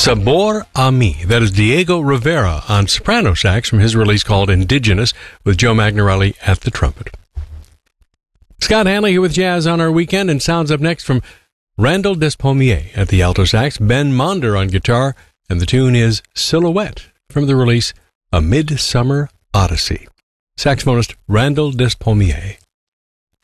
Sabor a Mi. That is Diego Rivera on soprano sax from his release called Indigenous, with Joe Magnarelli at the trumpet. Scott Hanley here with Jazz on Our Weekend, and sounds up next from Randall Despommier at the alto sax, Ben Monder on guitar, and the tune is Silhouette from the release A Midsummer Odyssey. Saxophonist Randall Despommier.